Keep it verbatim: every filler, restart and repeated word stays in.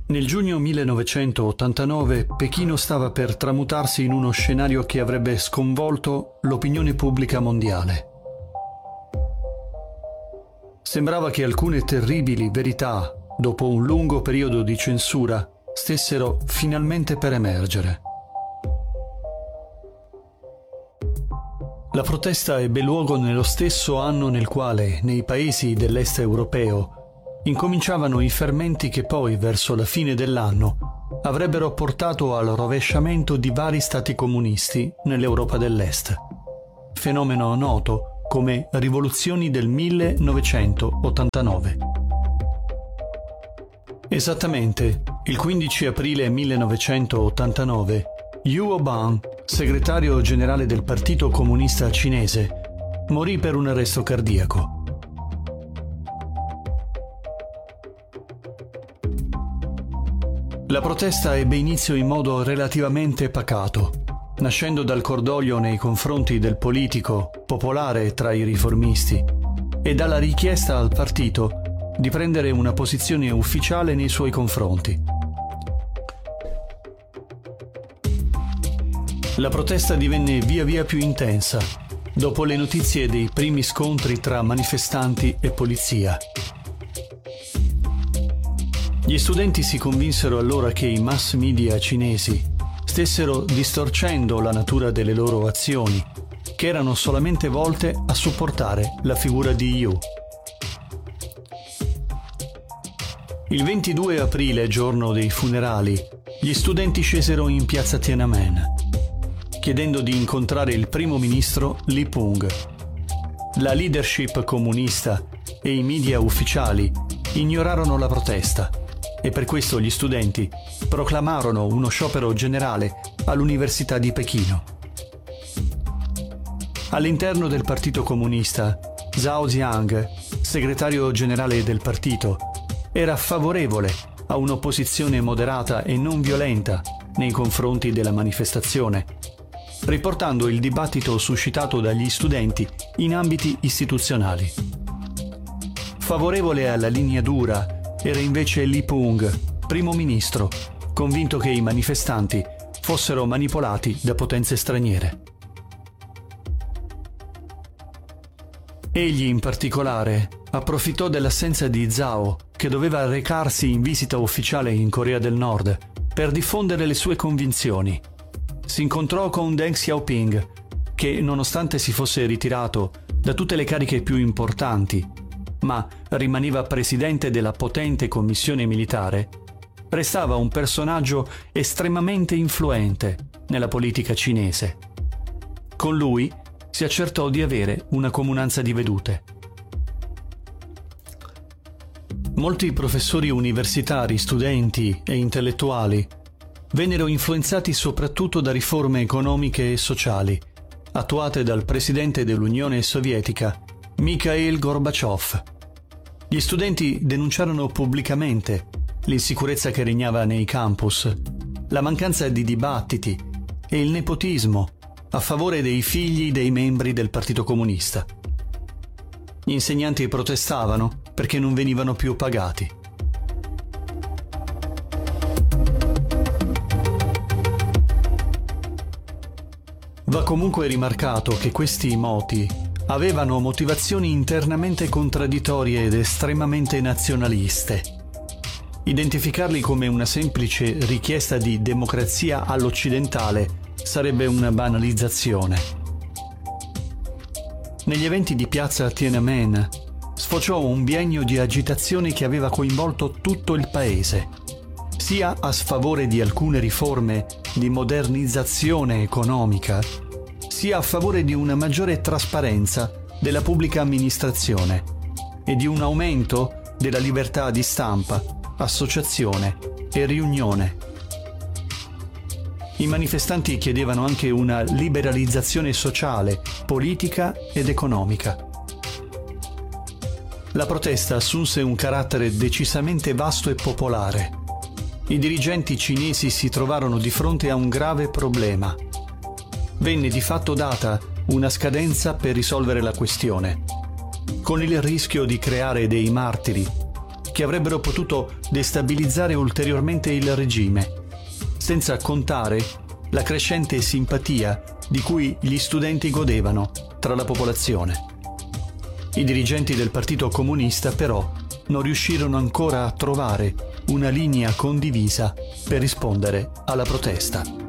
Nel giugno millenovecentottantanove Pechino stava per tramutarsi in uno scenario che avrebbe sconvolto l'opinione pubblica mondiale. Sembrava che alcune terribili verità, dopo un lungo periodo di censura, stessero finalmente per emergere. La protesta ebbe luogo nello stesso anno nel quale, nei paesi dell'est europeo, incominciavano i fermenti che poi, verso la fine dell'anno, avrebbero portato al rovesciamento di vari stati comunisti nell'Europa dell'Est. Fenomeno noto come rivoluzioni del millenovecentottantanove. Esattamente, il quindici aprile millenovecentottantanove, Yuo Ban, segretario generale del Partito Comunista Cinese, morì per un arresto cardiaco. La protesta ebbe inizio in modo relativamente pacato, nascendo dal cordoglio nei confronti del politico popolare tra i riformisti e dalla richiesta al partito di prendere una posizione ufficiale nei suoi confronti. La protesta divenne via via più intensa dopo le notizie dei primi scontri tra manifestanti e polizia. Gli studenti si convinsero allora che i mass media cinesi stessero distorcendo la natura delle loro azioni, che erano solamente volte a supportare la figura di Yu. Il ventidue aprile, giorno dei funerali, gli studenti scesero in piazza Tiananmen, chiedendo di incontrare il primo ministro Li Peng. La leadership comunista e i media ufficiali ignorarono la protesta e per questo gli studenti proclamarono uno sciopero generale all'Università di Pechino. All'interno del Partito Comunista, Zhao Ziang, segretario generale del partito, era favorevole a un'opposizione moderata e non violenta nei confronti della manifestazione, riportando il dibattito suscitato dagli studenti in ambiti istituzionali. Favorevole alla linea dura era invece Li Peng, primo ministro, convinto che i manifestanti fossero manipolati da potenze straniere. Egli, in particolare, approfittò dell'assenza di Zhao, che doveva recarsi in visita ufficiale in Corea del Nord, per diffondere le sue convinzioni. Si incontrò con Deng Xiaoping, che, nonostante si fosse ritirato da tutte le cariche più importanti, ma rimaneva presidente della potente commissione militare, restava un personaggio estremamente influente nella politica cinese. Con lui si accertò di avere una comunanza di vedute. Molti professori universitari, studenti e intellettuali vennero influenzati soprattutto da riforme economiche e sociali attuate dal presidente dell'Unione Sovietica, Mikhail Gorbaciov. Gli studenti denunciarono pubblicamente l'insicurezza che regnava nei campus, la mancanza di dibattiti e il nepotismo a favore dei figli dei membri del Partito Comunista. Gli insegnanti protestavano perché non venivano più pagati. Va comunque rimarcato che questi moti avevano motivazioni internamente contraddittorie ed estremamente nazionaliste. Identificarli come una semplice richiesta di democrazia all'occidentale sarebbe una banalizzazione. Negli eventi di piazza Tiananmen sfociò un biennio di agitazione che aveva coinvolto tutto il paese, sia a sfavore di alcune riforme di modernizzazione economica, sia a favore di una maggiore trasparenza della pubblica amministrazione e di un aumento della libertà di stampa, associazione e riunione. I manifestanti chiedevano anche una liberalizzazione sociale, politica ed economica. La protesta assunse un carattere decisamente vasto e popolare. I dirigenti cinesi si trovarono di fronte a un grave problema. Venne di fatto data una scadenza per risolvere la questione, con il rischio di creare dei martiri che avrebbero potuto destabilizzare ulteriormente il regime, senza contare la crescente simpatia di cui gli studenti godevano tra la popolazione. I dirigenti del Partito Comunista, però, non riuscirono ancora a trovare una linea condivisa per rispondere alla protesta.